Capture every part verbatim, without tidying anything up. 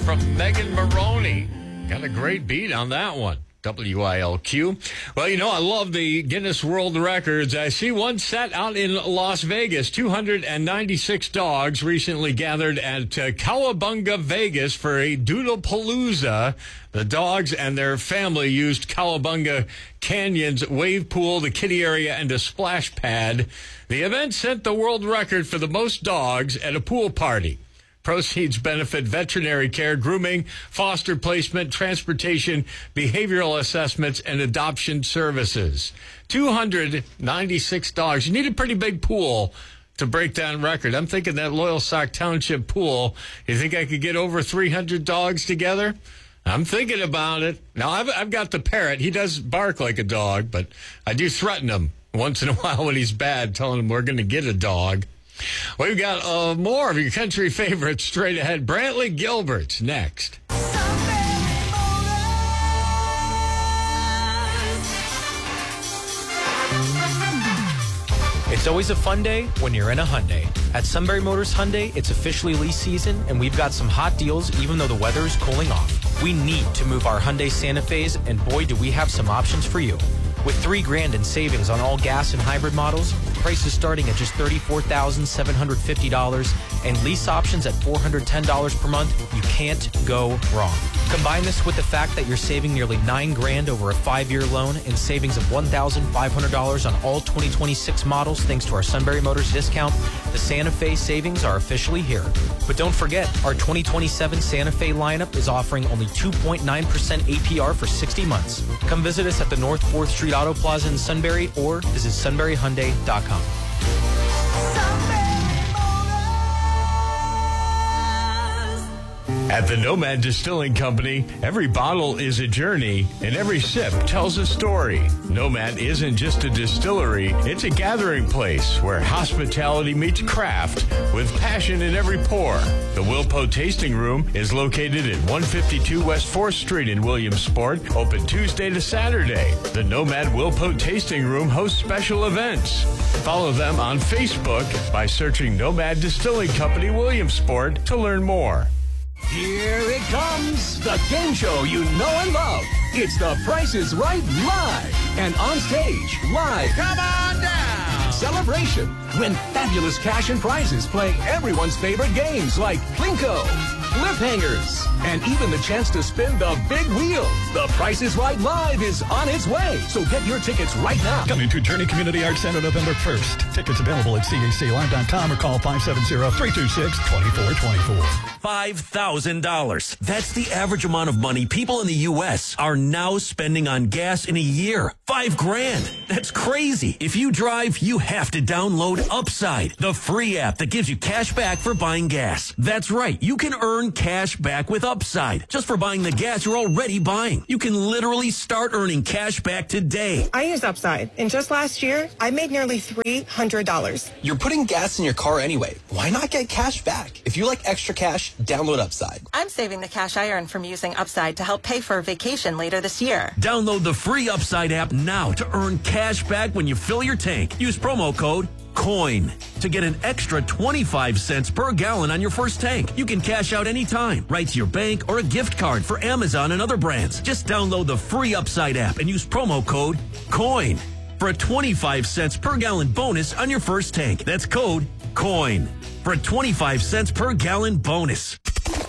from Megan Maroney. Got a great beat on that one. W I L Q. Well, you know, I love the Guinness World Records. I see one set out in Las Vegas. two hundred ninety-six dogs recently gathered at uh, Cowabunga, Vegas for a Doodlepalooza. The dogs and their family used Cowabunga Canyon's wave pool, the kiddie area, and a splash pad. The event set the world record for the most dogs at a pool party. Proceeds benefit veterinary care, grooming, foster placement, transportation, behavioral assessments, and adoption services. two hundred ninety-six dogs. You need a pretty big pool to break that record. I'm thinking that Loyalsock Township pool, you think I could get over three hundred dogs together? I'm thinking about it. Now, I've, I've got the parrot. He does bark like a dog, but I do threaten him once in a while when he's bad, telling him we're going to get a dog. We've got uh, more of your country favorites straight ahead. Brantley Gilbert's next. It's always a fun day when you're in a Hyundai. At Sunbury Motors Hyundai, it's officially lease season, and we've got some hot deals even though the weather is cooling off. We need to move our Hyundai Santa Fe's, and boy, do we have some options for you. With three grand in savings on all gas and hybrid models, prices starting at just thirty-four thousand seven hundred fifty dollars, and lease options at four hundred ten dollars per month, you can't go wrong. Combine this with the fact that you're saving nearly nine grand over a five-year loan and savings of one thousand five hundred dollars on all twenty twenty-six models thanks to our Sunbury Motors discount. The Santa Fe savings are officially here. But don't forget, our twenty twenty-seven Santa Fe lineup is offering only two point nine percent A P R for sixty months. Come visit us at the North fourth Street Auto Plaza in Sunbury or visit sunbury hyundai dot com. At the Nomad Distilling Company, every bottle is a journey and every sip tells a story. Nomad isn't just a distillery, it's a gathering place where hospitality meets craft with passion in every pour. The Wilpo Tasting Room is located at one fifty-two West fourth Street in Williamsport, open Tuesday to Saturday. The Nomad Wilpo Tasting Room hosts special events. Follow them on Facebook by searching Nomad Distilling Company Williamsport to learn more. Here it comes, the game show you know and love. It's The Price is Right Live. And on stage, live. Come on down. Celebration. Win fabulous cash and prizes playing everyone's favorite games like Plinko, Cliffhangers, and even the chance to spin the big wheel. The Price is Right Live is on its way, so get your tickets right now. Coming to Journey Community Arts Center November first. Tickets available at C A C live dot com or call five seven zero, three two six, two four two four. five thousand dollars. That's the average amount of money people in the U S are now spending on gas in a year. Five grand. That's crazy. If you drive, you have to download Upside, the free app that gives you cash back for buying gas. That's right. You can earn cash back with Upside just for buying the gas you're already buying. You can literally start earning cash back today. I use Upside, and just last year, I made nearly three hundred dollars. You're putting gas in your car anyway. Why not get cash back? If you like extra cash, download Upside. I'm saving the cash I earn from using Upside to help pay for a vacation later this year. Download the free Upside app now to earn cash back when you fill your tank. Use promo code COIN to get an extra twenty-five cents per gallon on your first tank. You can cash out anytime, right to your bank or a gift card for Amazon and other brands. Just download the free Upside app and use promo code COIN for a twenty-five cents per gallon bonus on your first tank. That's code COIN for a twenty-five cents per gallon bonus.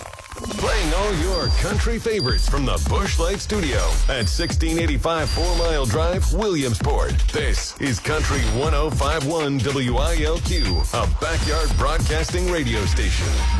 Playing all your country favorites from the Busch Light Studio at sixteen eighty-five Four Mile Drive, Williamsport. This is Country one oh five point one W I L Q, a backyard broadcasting radio station.